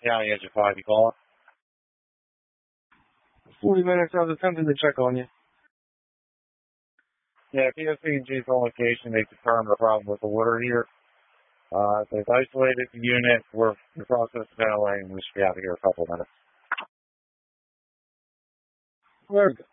County Engine 5, you calling? 40 minutes, I was attempting to check on you. Yeah, PSC&G's on location. They determined a problem with the water here. They've isolated the unit. We're in the process of ventilating. We should be out of here in a couple of minutes. Very good.